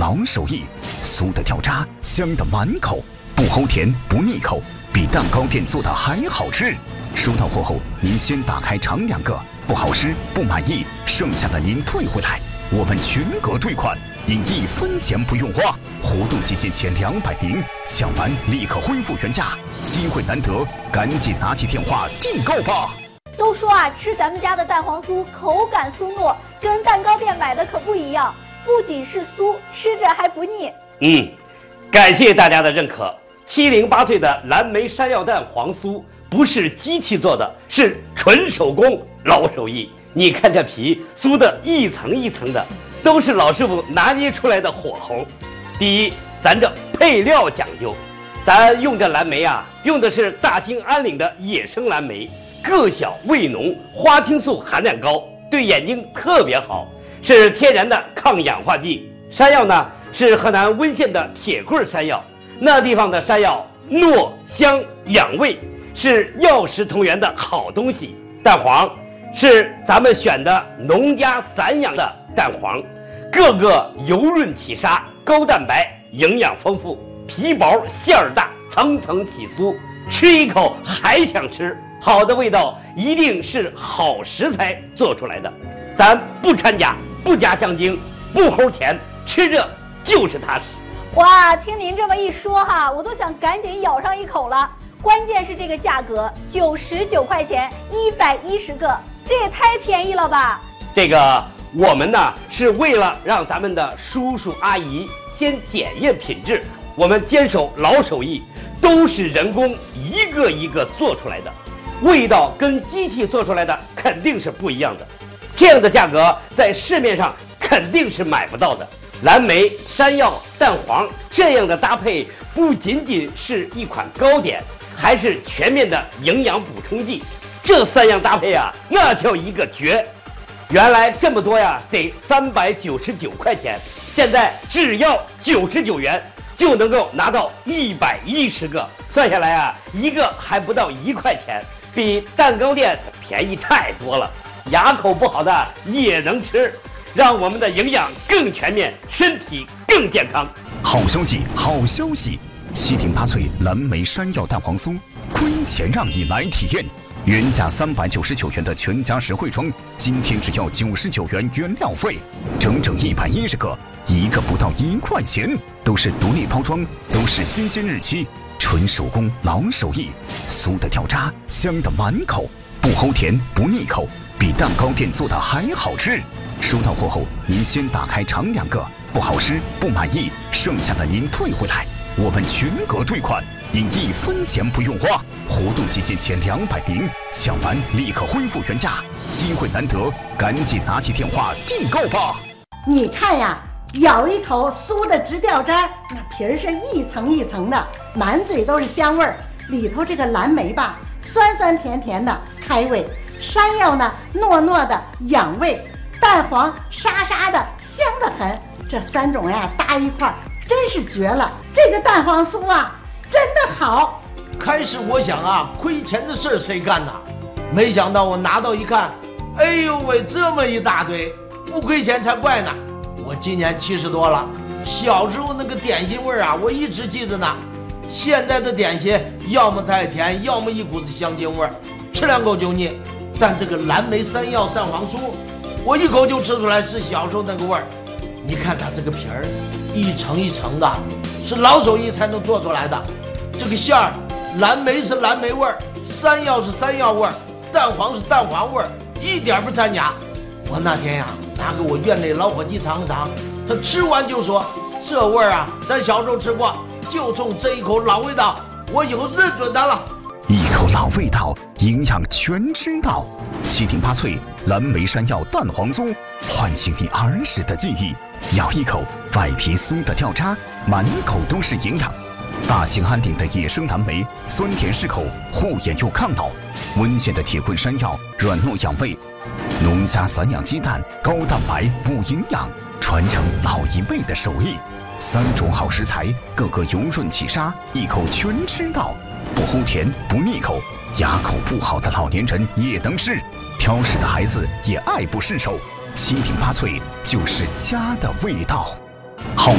老手艺，酥的掉渣，香的满口，不齁甜不腻口，比蛋糕店做的还好吃。收到货后，您先打开尝2个，不好吃不满意，剩下的您退回来，我们全额退款，您1分钱不用花。活动期限前200名，抢完立刻恢复原价，机会难得，赶紧拿起电话订购吧。 都说啊，吃咱们家的蛋黄酥口感酥糯，跟蛋糕店买的可不一样，不仅是酥，吃着还不腻。 感谢大家的认可。708岁的蓝莓山药蛋黄酥不是机器做的，是纯手工老手艺。你看这皮酥的一层一层的，都是老师傅拿捏出来的火候。第一，咱这配料讲究，咱用这蓝莓啊，用的是大兴安岭的野生蓝莓，个小味浓，花青素含量高，对眼睛特别好，是天然的抗氧化剂。山药呢，是河南温县的铁棍山药，那地方的山药糯香养胃，是药食同源的好东西。蛋黄是咱们选的农家散养的蛋黄，个个油润起沙，高蛋白，营养丰富，皮薄馅儿大，层层起酥，吃一口还想吃。好的味道一定是好食材做出来的，咱不掺假，不加香精，不齁甜，吃着就是踏实。 哇，听您这么一说哈，我都想赶紧咬上一口了。关键是这个价格，99块钱110个，这也太便宜了吧！ 这个我们呢是为了让咱们的叔叔阿姨先检验品质，我们坚守老手艺，都是人工一个一个做出来的，味道跟机器做出来的肯定是不一样的。这样的价格在市面上肯定是买不到的。蓝莓、山药、蛋黄这样的搭配，不仅仅是一款糕点，还是全面的营养补充剂。这3样搭配啊，那叫一个绝。原来这么多呀，得399块钱，现在只要99元就能够拿到110个，算下来啊，一个还不到1块钱，比蛋糕店便宜太多了。牙口不好的也能吃，让我们的营养更全面，身体更健康。 好消息，好消息！708岁蓝莓山药蛋黄酥，亏钱让你来体验。原价399元的全家实惠装，今天只要99元原料费，整整110个，一个不到1块钱，都是独立包装，都是新鲜日期，纯手工老手艺，酥的掉渣，香的满口，不齁甜不腻口，比蛋糕店做的还好吃。收到货后，您先打开尝2个，不好吃不满意，剩下的您退回来，我们全额退款，您1分钱不用花。活动期限前200名，抢完立刻恢复原价，机会难得，赶紧拿起电话订购吧。 你看呀，咬一口酥的直掉渣，那皮儿是一层一层的，满嘴都是香味儿。里头这个蓝莓吧，酸酸甜甜的开胃；山药呢，糯糯的养胃；蛋黄沙沙的香得很。这3种呀搭一块儿，真是绝了！这个蛋黄酥啊，真的好。 开始我想啊，亏钱的事儿谁干呐？没想到我拿到一看，哎呦喂，这么一大堆，不亏钱才怪呢！我今年70多了，小时候那个点心味儿啊，我一直记着呢。现在的点心要么太甜，要么一股子香精味儿，吃2口就腻。但这个蓝莓山药蛋黄酥，我一口就吃出来是小时候那个味儿。你看它这个皮儿，一层一层的，是老手艺才能做出来的。这个馅儿，蓝莓是蓝莓味儿，山药是山药味儿，蛋黄是蛋黄味儿，一点不掺假。我那天呀，拿给我院内老伙计尝尝，他吃完就说：“这味儿啊，咱小时候吃过，就冲这一口老味道，我以后认准它了。” 一口老味道，营养全知道。708岁蓝莓山药蛋黄酥，唤醒你儿时的记忆。咬一口，外皮酥的掉渣，满口都是营养。大兴安岭的野生蓝莓，酸甜适口，护眼又抗老；温县的铁棍山药，软糯养胃；农家散养鸡蛋，高蛋白补营养，传承老一辈的手艺。3种好食材，个个油润起沙，一口全吃到，不齁甜不腻口，牙口不好的老年人也能吃，挑食的孩子也爱不释手。708岁就是家的味道。好。